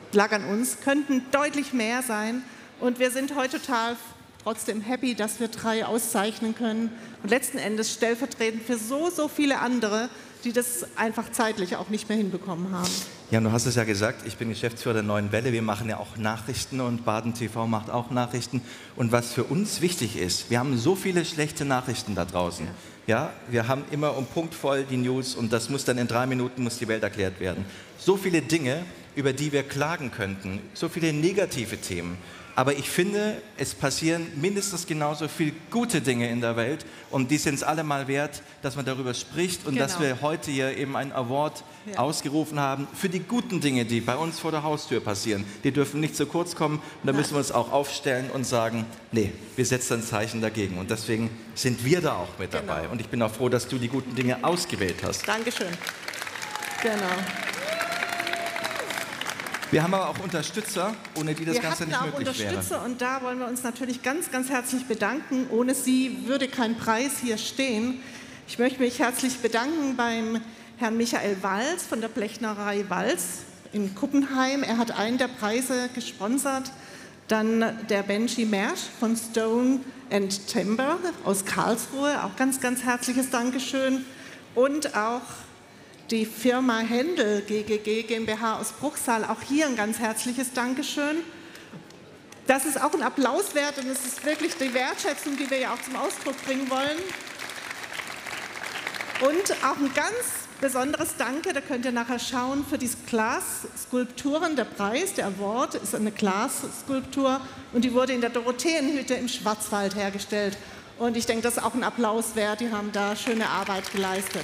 lag an uns, könnten deutlich mehr sein. Und wir sind heute total trotzdem happy, dass wir 3 auszeichnen können. Und letzten Endes stellvertretend für so viele andere, die das einfach zeitlich auch nicht mehr hinbekommen haben. Ja, und du hast es ja gesagt, ich bin Geschäftsführer der Neuen Welle. Wir machen ja auch Nachrichten und Baden TV macht auch Nachrichten. Und was für uns wichtig ist, wir haben so viele schlechte Nachrichten da draußen. Ja, wir haben immer um Punkt voll die News und das muss dann in 3 Minuten muss die Welt erklärt werden. So viele Dinge, über die wir klagen könnten, so viele negative Themen. Aber ich finde, es passieren mindestens genauso viele gute Dinge in der Welt und die sind es allemal wert, dass man darüber spricht und dass wir heute hier eben einen Award ausgerufen haben für die guten Dinge, die bei uns vor der Haustür passieren. Die dürfen nicht zu kurz kommen und da müssen wir uns auch aufstellen und sagen, nee, wir setzen ein Zeichen dagegen und deswegen sind wir da auch mit dabei. Und ich bin auch froh, dass du die guten Dinge ausgewählt hast. Dankeschön. Genau. Wir haben aber auch Unterstützer, ohne die das Ganze nicht möglich wäre. Wir hatten auch Unterstützer und da wollen wir uns natürlich ganz herzlich bedanken. Ohne sie würde kein Preis hier stehen. Ich möchte mich herzlich bedanken beim Herrn Michael Walz von der Blechnerei Walz in Kuppenheim. Er hat einen der Preise gesponsert. Dann der Benji Mersch von Stone and Timber aus Karlsruhe. Auch ganz herzliches Dankeschön. Und auch die Firma Händel GGG GmbH aus Bruchsal, auch hier ein ganz herzliches Dankeschön. Das ist auch ein Applaus wert und es ist wirklich die Wertschätzung, die wir ja auch zum Ausdruck bringen wollen. Und auch ein ganz besonderes Danke, da könnt ihr nachher schauen, für die Glasskulpturen. Der Preis, der Award, ist eine Glasskulptur und die wurde in der Dorotheenhütte im Schwarzwald hergestellt. Und ich denke, das ist auch ein Applaus wert, die haben da schöne Arbeit geleistet.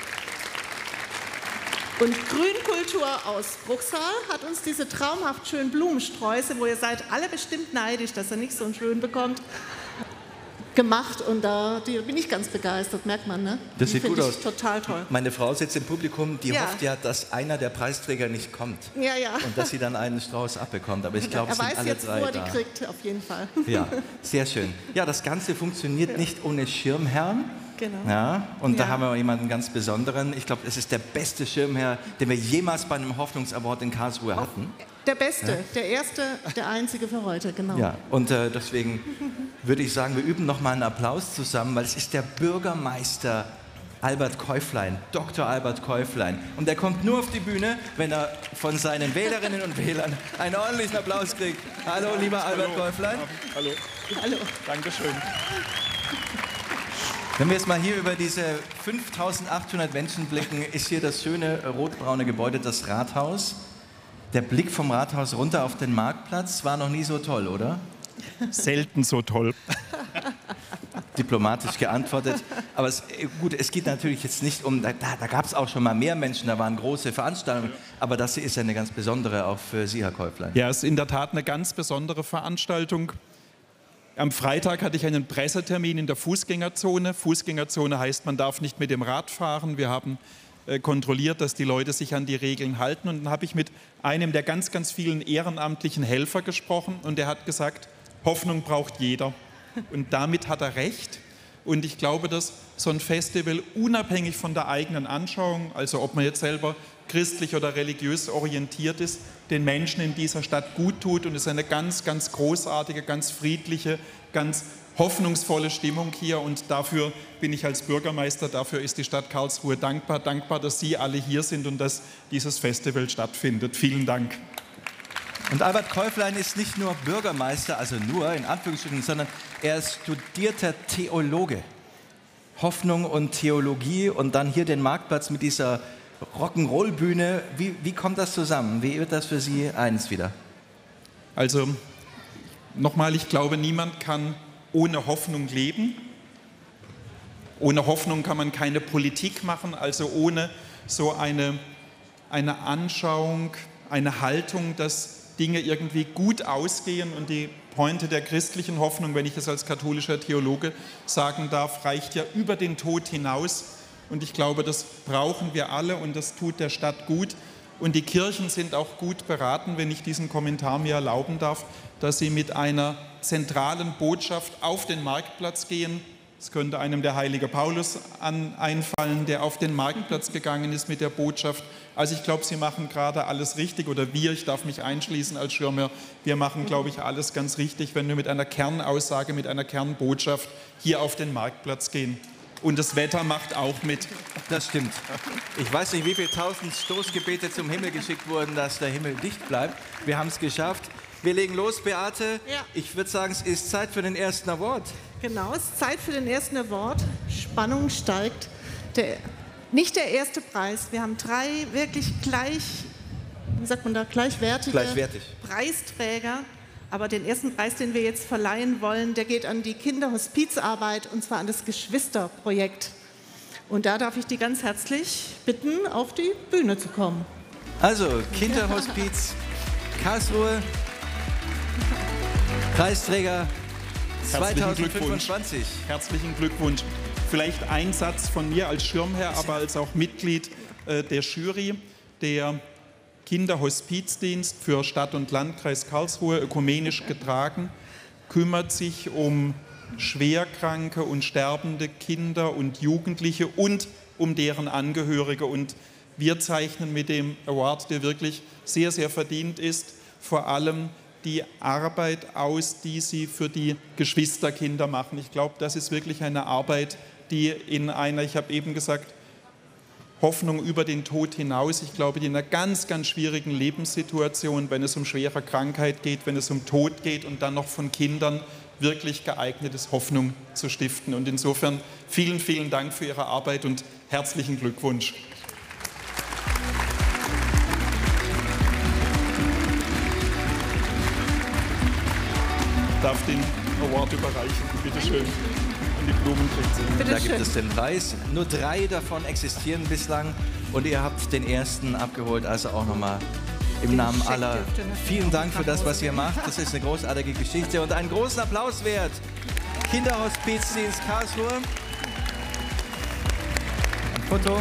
Und Grünkultur aus Bruchsal hat uns diese traumhaft schönen Blumensträuße, wo ihr seid alle bestimmt neidisch, dass ihr nicht so einen schön bekommt, gemacht. Und da bin ich ganz begeistert, merkt man, ne? Das sieht gut aus. Total toll. Meine Frau sitzt im Publikum, die hofft ja, dass einer der Preisträger nicht kommt. Ja, ja. Und dass sie dann einen Strauß abbekommt. Aber ich glaube, es sind alle 3 da. Er weiß jetzt, wo er die kriegt, auf jeden Fall. Ja, sehr schön. Ja, das Ganze funktioniert nicht ohne Schirmherrn. Genau. Ja, und da haben wir jemanden ganz Besonderen. Ich glaube, es ist der beste Schirmherr, den wir jemals bei einem Hoffnungsaward in Karlsruhe hatten. Der Beste, der Erste, der Einzige für heute, genau. Ja, und deswegen würde ich sagen, wir üben noch mal einen Applaus zusammen, weil es ist der Bürgermeister Albert Käuflein, Dr. Albert Käuflein. Und der kommt nur auf die Bühne, wenn er von seinen Wählerinnen und Wählern einen ordentlichen Applaus kriegt. Hallo, lieber Albert Käuflein. Hallo. Hallo. Dankeschön. Wenn wir jetzt mal hier über diese 5.800 Menschen blicken, ist hier das schöne rotbraune Gebäude, das Rathaus. Der Blick vom Rathaus runter auf den Marktplatz war noch nie so toll, oder? Selten so toll. Diplomatisch geantwortet. Aber gut, es geht natürlich jetzt nicht um, da gab es auch schon mal mehr Menschen, da waren große Veranstaltungen. Aber das hier ist ja eine ganz besondere, auch für Sie, Herr Käuflein. Ja, es ist in der Tat eine ganz besondere Veranstaltung. Am Freitag hatte ich einen Pressetermin in der Fußgängerzone. Fußgängerzone heißt, man darf nicht mit dem Rad fahren. Wir haben kontrolliert, dass die Leute sich an die Regeln halten. Und dann habe ich mit einem der ganz vielen ehrenamtlichen Helfer gesprochen und der hat gesagt, Hoffnung braucht jeder. Und damit hat er recht. Und ich glaube, dass so ein Festival unabhängig von der eigenen Anschauung, also ob man jetzt selber christlich oder religiös orientiert ist, den Menschen in dieser Stadt gut tut. Und es ist eine ganz großartige, ganz friedliche, ganz hoffnungsvolle Stimmung hier. Und dafür bin ich als Bürgermeister, dafür ist die Stadt Karlsruhe dankbar, dass Sie alle hier sind und dass dieses Festival stattfindet. Vielen Dank. Und Albert Käuflein ist nicht nur Bürgermeister, also nur in Anführungsstrichen, sondern er ist studierter Theologe. Hoffnung und Theologie und dann hier den Marktplatz mit dieser Rock'n'Roll-Bühne. Wie kommt das zusammen? Wie wird das für Sie eins wieder? Also nochmal, ich glaube, niemand kann ohne Hoffnung leben. Ohne Hoffnung kann man keine Politik machen, also ohne so eine Anschauung, eine Haltung, dass Dinge irgendwie gut ausgehen. Und die Pointe der christlichen Hoffnung, wenn ich das als katholischer Theologe sagen darf, reicht ja über den Tod hinaus. Und ich glaube, das brauchen wir alle und das tut der Stadt gut. Und die Kirchen sind auch gut beraten, wenn ich diesen Kommentar mir erlauben darf, dass sie mit einer zentralen Botschaft auf den Marktplatz gehen. Es könnte einem der heilige Paulus einfallen, der auf den Marktplatz gegangen ist mit der Botschaft, Also ich glaube, Sie machen gerade alles richtig oder wir, ich darf mich einschließen als Schirmherr, wir machen, glaube ich, alles ganz richtig, wenn wir mit einer Kernaussage, mit einer Kernbotschaft hier auf den Marktplatz gehen. Und das Wetter macht auch mit. Das stimmt. Ich weiß nicht, wie viele tausend Stoßgebete zum Himmel geschickt wurden, dass der Himmel dicht bleibt. Wir haben es geschafft. Wir legen los, Beate. Ja. Ich würde sagen, es ist Zeit für den ersten Award. Genau, es ist Zeit für den ersten Award. Spannung steigt. Nicht der erste Preis. Wir haben 3 wirklich gleichwertige Preisträger. Aber den ersten Preis, den wir jetzt verleihen wollen, der geht an die Kinderhospizarbeit und zwar an das Geschwisterprojekt. Und da darf ich die ganz herzlich bitten, auf die Bühne zu kommen. Also, Kinderhospiz Karlsruhe, Preisträger 2025. Herzlichen Glückwunsch. Vielleicht ein Satz von mir als Schirmherr, aber als auch Mitglied der Jury. Der Kinderhospizdienst für Stadt- und Landkreis Karlsruhe, ökumenisch getragen, kümmert sich um schwerkranke und sterbende Kinder und Jugendliche und um deren Angehörige. Und wir zeichnen mit dem Award, der wirklich sehr, sehr verdient ist, vor allem die Arbeit aus, die sie für die Geschwisterkinder machen. Ich glaube, das ist wirklich eine Arbeit, die in einer, ich habe eben gesagt, Hoffnung über den Tod hinaus. Ich glaube, die in einer ganz, ganz schwierigen Lebenssituation, wenn es um schwere Krankheit geht, wenn es um Tod geht und dann noch von Kindern, wirklich geeignet ist, Hoffnung zu stiften. Und insofern vielen, vielen Dank für Ihre Arbeit und herzlichen Glückwunsch. Ich darf den Award überreichen. Bitte schön. Die Blumen kriegt sie. Da gibt es den Preis. Nur 3 davon existieren bislang und ihr habt den ersten abgeholt. Also auch nochmal im Namen aller vielen Dank für das, was ihr macht. Das ist eine großartige Geschichte und einen großen Applaus wert. Kinderhospizdienst Karlsruhe. Ein Foto.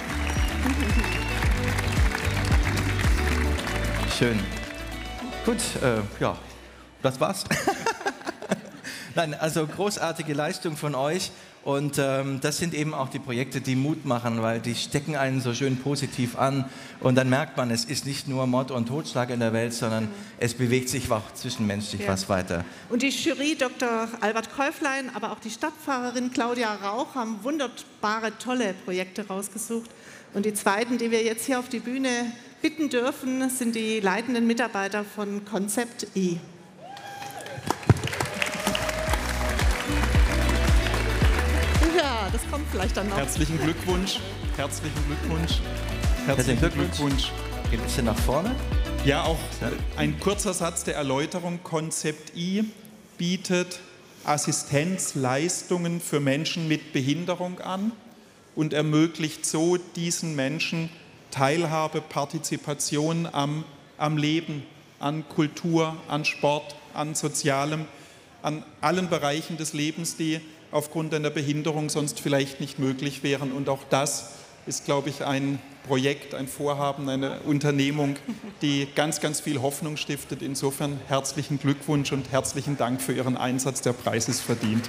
Schön. Gut, ja, das war's. Nein, also großartige Leistung von euch und das sind eben auch die Projekte, die Mut machen, weil die stecken einen so schön positiv an und dann merkt man, es ist nicht nur Mord und Totschlag in der Welt, sondern es bewegt sich auch zwischenmenschlich was weiter. Und die Jury, Dr. Albert Käuflein, aber auch die Stadtpfarrerin Claudia Rauch haben wunderbare, tolle Projekte rausgesucht und die zweiten, die wir jetzt hier auf die Bühne bitten dürfen, sind die leitenden Mitarbeiter von Konzept I. Ja, das kommt vielleicht dann noch. Herzlichen Glückwunsch. Herzlichen Glückwunsch. Herzlichen Glückwunsch. Geht ein bisschen nach vorne. Ja, auch ein kurzer Satz der Erläuterung. Konzept I bietet Assistenzleistungen für Menschen mit Behinderung an und ermöglicht so diesen Menschen Teilhabe, Partizipation am Leben, an Kultur, an Sport, an Sozialem, an allen Bereichen des Lebens, die aufgrund einer Behinderung sonst vielleicht nicht möglich wären. Und auch das ist, glaube ich, ein Projekt, ein Vorhaben, eine Unternehmung, die ganz, ganz viel Hoffnung stiftet. Insofern herzlichen Glückwunsch und herzlichen Dank für Ihren Einsatz. Der Preis ist verdient.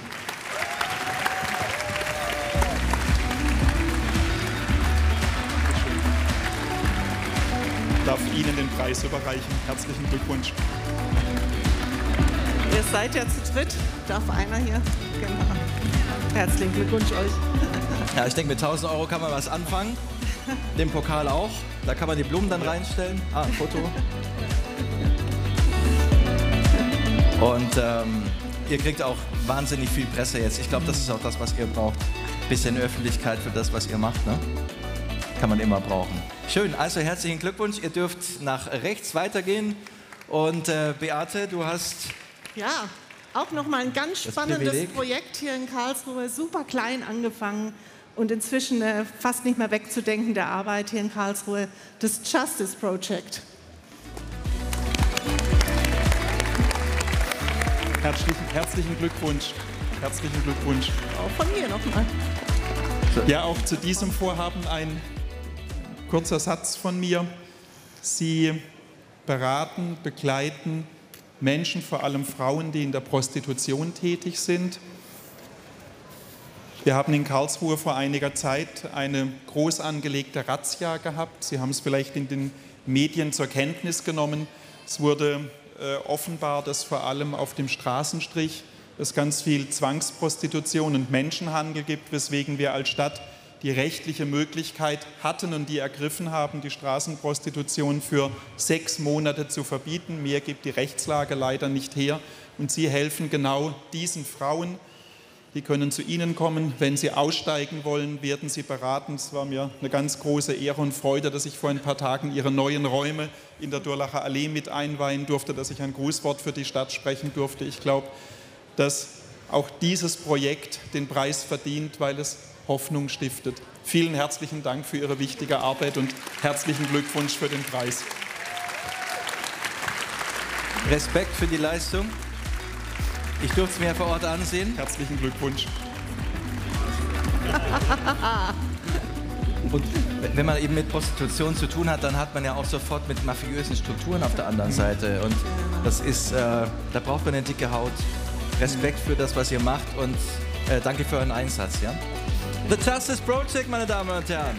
Ich darf Ihnen den Preis überreichen. Herzlichen Glückwunsch. Ihr seid ja zu dritt. Darf einer hier? Genau. Herzlichen Glückwunsch euch. Ja, ich denke, mit 1.000 € kann man was anfangen. Den Pokal auch. Da kann man die Blumen dann reinstellen. Ah, ein Foto. Und ihr kriegt auch wahnsinnig viel Presse jetzt. Ich glaube, das ist auch das, was ihr braucht. Bisschen Öffentlichkeit für das, was ihr macht, ne? Kann man immer brauchen. Schön, also herzlichen Glückwunsch. Ihr dürft nach rechts weitergehen. Und Beate, du hast... Ja, auch nochmal ein ganz spannendes Projekt hier in Karlsruhe. Super klein angefangen und inzwischen fast nicht mehr wegzudenken der Arbeit hier in Karlsruhe. Das Justice Project. Herzlichen Glückwunsch. Herzlichen Glückwunsch. Auch von mir nochmal. Ja, auch zu diesem Vorhaben ein kurzer Satz von mir. Sie beraten, begleiten Menschen, vor allem Frauen, die in der Prostitution tätig sind, Wir haben in Karlsruhe vor einiger Zeit eine groß angelegte Razzia gehabt. Sie haben es vielleicht in den Medien zur Kenntnis genommen. Es wurde offenbar, dass vor allem auf dem Straßenstrich es ganz viel Zwangsprostitution und Menschenhandel gibt, weswegen wir als Stadt die rechtliche Möglichkeit hatten und die ergriffen haben, die Straßenprostitution für 6 Monate zu verbieten. Mehr gibt die Rechtslage leider nicht her. Und Sie helfen genau diesen Frauen. Die können zu Ihnen kommen. Wenn Sie aussteigen wollen, werden Sie beraten. Es war mir eine ganz große Ehre und Freude, dass ich vor ein paar Tagen Ihre neuen Räume in der Durlacher Allee mit einweihen durfte, dass ich ein Grußwort für die Stadt sprechen durfte. Ich glaube, dass auch dieses Projekt den Preis verdient, weil es Hoffnung stiftet. Vielen herzlichen Dank für Ihre wichtige Arbeit und herzlichen Glückwunsch für den Preis. Respekt für die Leistung. Ich durfte es mir vor Ort ansehen. Herzlichen Glückwunsch. Und wenn man eben mit Prostitution zu tun hat, dann hat man ja auch sofort mit mafiösen Strukturen auf der anderen Seite. Und das ist, da braucht man eine dicke Haut. Respekt für das, was ihr macht und danke für euren Einsatz. Ja? The Justice Project, meine Damen und Herren.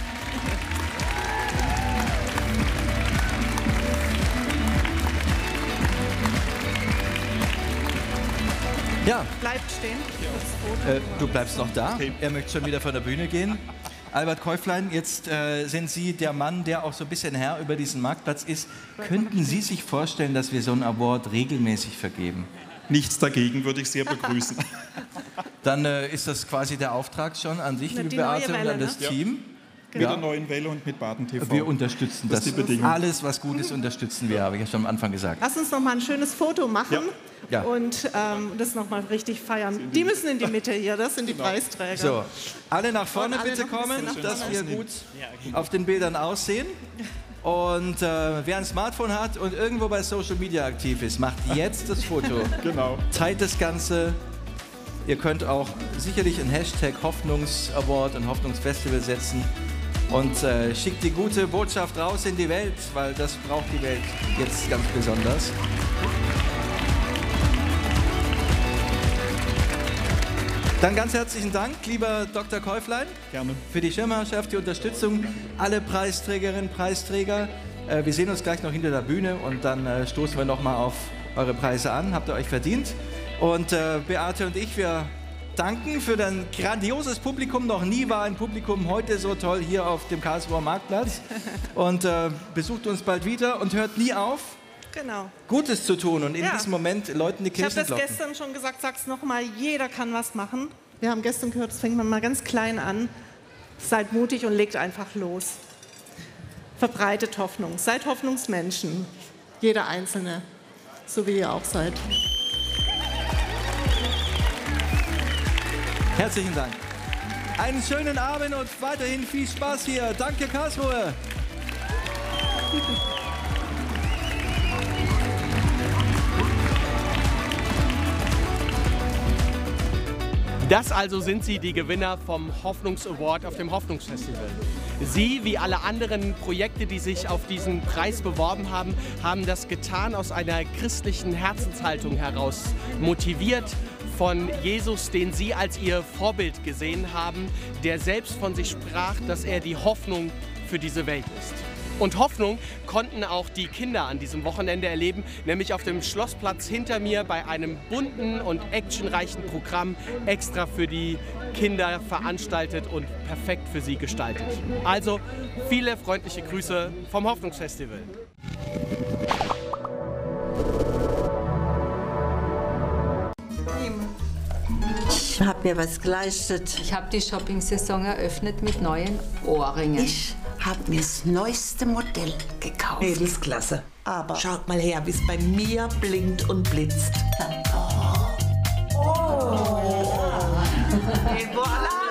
Ja. Bleibt stehen. Du bleibst noch da. Okay. Er möchte schon wieder von der Bühne gehen. Albert Käuflein, jetzt sind Sie der Mann, der auch so ein bisschen Herr über diesen Marktplatz ist. Könnten Sie sich vorstellen, dass wir so einen Award regelmäßig vergeben? Nichts dagegen, würde ich sehr begrüßen. Dann ist das quasi der Auftrag schon an sich, liebe Beate, und an das Team. Mit der neuen Welle und mit Baden TV. Wir unterstützen das. Alles, was gut ist, unterstützen wir, habe ich ja schon am Anfang gesagt. Lass uns noch mal ein schönes Foto machen Ja. und das noch mal richtig feiern. Die müssen in die Mitte hier, das sind die Preisträger. So, alle nach vorne Und alle bitte noch ein bisschen kommen, nach dass vorne. wir gut auf den Bildern aussehen. Und wer ein Smartphone hat und irgendwo bei Social Media aktiv ist, macht jetzt das Foto. Genau. Teilt das Ganze. Ihr könnt auch sicherlich einen Hashtag Hoffnungsaward und Hoffnungsfestival setzen und schickt die gute Botschaft raus in die Welt, weil das braucht die Welt jetzt ganz besonders. Dann ganz herzlichen Dank, lieber Dr. Käuflein. Gerne. Für die Schirmherrschaft, die Unterstützung, alle Preisträgerinnen, Preisträger. Wir sehen uns gleich noch hinter der Bühne und dann stoßen wir nochmal auf eure Preise an. Habt ihr euch verdient. Und Beate und ich, wir danken für dein grandioses Publikum. Noch nie war ein Publikum heute so toll hier auf dem Karlsruher Marktplatz. Und besucht uns bald wieder und hört nie auf, Genau. Gutes zu tun und in Ja. diesem Moment Leuten die Ich habe das Kirchenglocken. gestern schon gesagt, sag's nochmal, jeder kann was machen. Wir haben gestern gehört, das fängt man mal ganz klein an. Seid mutig und legt einfach los. Verbreitet Hoffnung, seid Hoffnungsmenschen. Jeder Einzelne, so wie ihr auch seid. Herzlichen Dank. Einen schönen Abend und weiterhin viel Spaß hier. Danke, Karlsruhe. Das also sind sie, die Gewinner vom Hoffnungs-Award auf dem Hoffnungsfestival. Sie, wie alle anderen Projekte, die sich auf diesen Preis beworben haben, haben das getan aus einer christlichen Herzenshaltung heraus, motiviert von Jesus, den sie als ihr Vorbild gesehen haben, der selbst von sich sprach, dass er die Hoffnung für diese Welt ist. Und Hoffnung konnten auch die Kinder an diesem Wochenende erleben, nämlich auf dem Schlossplatz hinter mir bei einem bunten und actionreichen Programm extra für die Kinder veranstaltet und perfekt für sie gestaltet. Also viele freundliche Grüße vom Hoffnungsfestival. Ich habe mir was geleistet. Ich habe die Shopping-Saison eröffnet mit neuen Ohrringen. Ich habe mir das neueste Modell gekauft. Mädelsklasse. Aber Schaut mal her, wie es bei mir blinkt und blitzt. voilà.